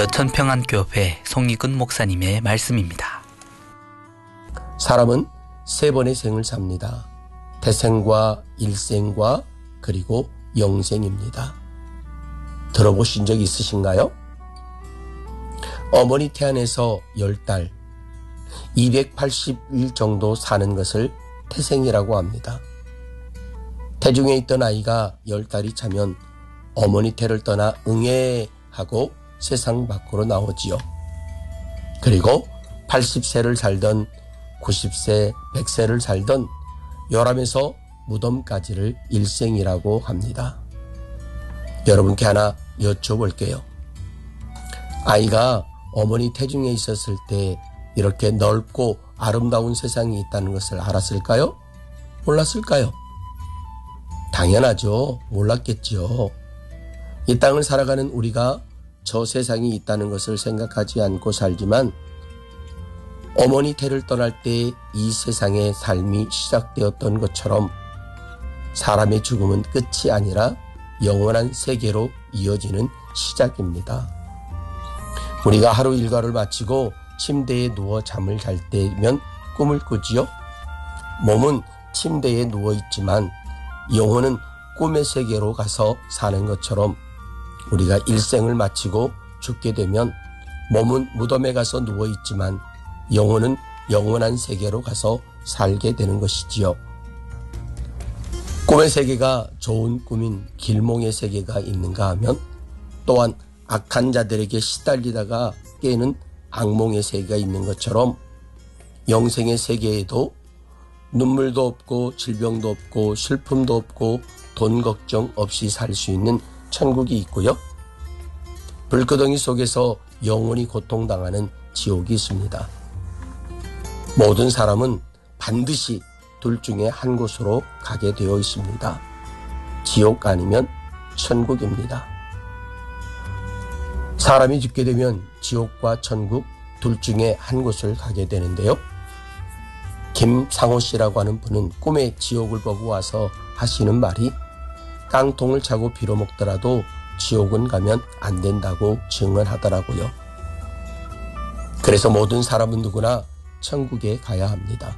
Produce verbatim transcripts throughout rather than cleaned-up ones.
여천평안교회 송익은 목사님의 말씀입니다. 사람은 세 번의 생을 삽니다. 태생과 일생과 그리고 영생입니다. 들어보신 적 있으신가요? 어머니 태 안에서 열 달, 이백팔십 일 정도 사는 것을 태생이라고 합니다. 태중에 있던 아이가 열 달이 차면 어머니 태를 떠나 응애하고 세상 밖으로 나오지요. 그리고 팔십 세를 살던 구십 세, 백 세를 살던 요람에서 무덤까지를 일생이라고 합니다. 여러분께 하나 여쭤볼게요. 아이가 어머니 태중에 있었을 때 이렇게 넓고 아름다운 세상이 있다는 것을 알았을까요? 몰랐을까요? 당연하죠. 몰랐겠죠. 이 땅을 살아가는 우리가 저 세상이 있다는 것을 생각하지 않고 살지만 어머니 태를 떠날 때 이 세상의 삶이 시작되었던 것처럼 사람의 죽음은 끝이 아니라 영원한 세계로 이어지는 시작입니다. 우리가 하루 일과를 마치고 침대에 누워 잠을 잘 때면 꿈을 꾸지요. 몸은 침대에 누워있지만 영혼은 꿈의 세계로 가서 사는 것처럼 우리가 일생을 마치고 죽게 되면 몸은 무덤에 가서 누워있지만 영혼은 영원한 세계로 가서 살게 되는 것이지요. 꿈의 세계가 좋은 꿈인 길몽의 세계가 있는가 하면 또한 악한 자들에게 시달리다가 깨는 악몽의 세계가 있는 것처럼 영생의 세계에도 눈물도 없고 질병도 없고 슬픔도 없고 돈 걱정 없이 살 수 있는 천국이 있고요. 불구덩이 속에서 영원히 고통당하는 지옥이 있습니다. 모든 사람은 반드시 둘 중에 한 곳으로 가게 되어 있습니다. 지옥 아니면 천국입니다. 사람이 죽게 되면 지옥과 천국 둘 중에 한 곳을 가게 되는데요. 김상호 씨라고 하는 분은 꿈에 지옥을 보고 와서 하시는 말이 깡통을 차고 빌어먹더라도 지옥은 가면 안 된다고 증언하더라고요. 그래서 모든 사람은 누구나 천국에 가야 합니다.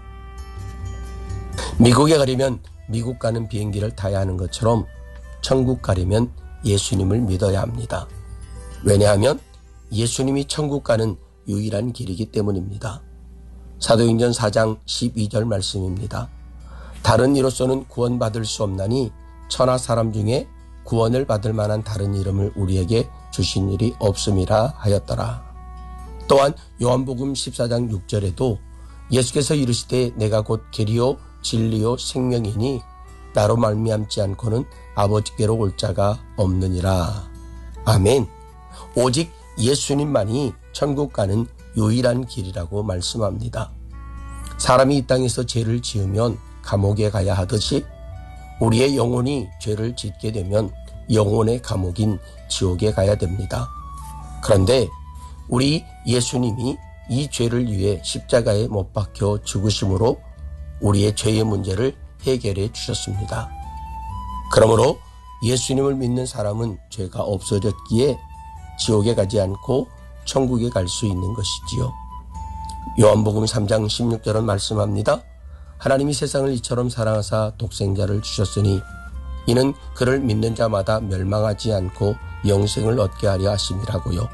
미국에 가려면 미국 가는 비행기를 타야 하는 것처럼 천국 가려면 예수님을 믿어야 합니다. 왜냐하면 예수님이 천국 가는 유일한 길이기 때문입니다. 사도행전 사 장 십이 절 말씀입니다. 다른 이로서는 구원받을 수 없나니 천하 사람 중에 구원을 받을 만한 다른 이름을 우리에게 주신 일이 없음이라 하였더라. 또한 요한복음 십사 장 육 절에도 예수께서 이르시되 내가 곧 길이요 진리요 생명이니 나로 말미암지 않고는 아버지께로 올 자가 없느니라. 아멘. 오직 예수님만이 천국 가는 유일한 길이라고 말씀합니다. 사람이 이 땅에서 죄를 지으면 감옥에 가야 하듯이 우리의 영혼이 죄를 짓게 되면 영혼의 감옥인 지옥에 가야 됩니다. 그런데 우리 예수님이 이 죄를 위해 십자가에 못 박혀 죽으심으로 우리의 죄의 문제를 해결해 주셨습니다. 그러므로 예수님을 믿는 사람은 죄가 없어졌기에 지옥에 가지 않고 천국에 갈 수 있는 것이지요. 요한복음 삼 장 십육 절은 말씀합니다. 하나님이 세상을 이처럼 사랑하사 독생자를 주셨으니 이는 그를 믿는 자마다 멸망하지 않고 영생을 얻게 하려 하심이라고요.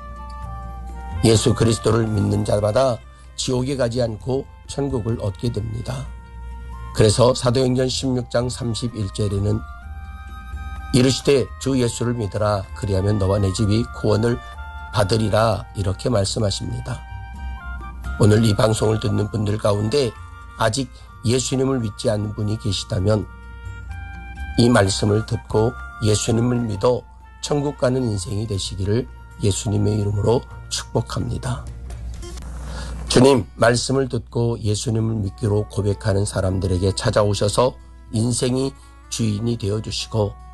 예수 그리스도를 믿는 자마다 지옥에 가지 않고 천국을 얻게 됩니다. 그래서 사도행전 십육 장 삼십일 절에는 이르시되 주 예수를 믿으라 그리하면 너와 내 집이 구원을 받으리라 이렇게 말씀하십니다. 오늘 이 방송을 듣는 분들 가운데 아직 예수님을 믿지 않는 분이 계시다면 이 말씀을 듣고 예수님을 믿어 천국 가는 인생이 되시기를 예수님의 이름으로 축복합니다. 주님, 말씀을 듣고 예수님을 믿기로 고백하는 사람들에게 찾아오셔서 인생이 주인이 되어주시고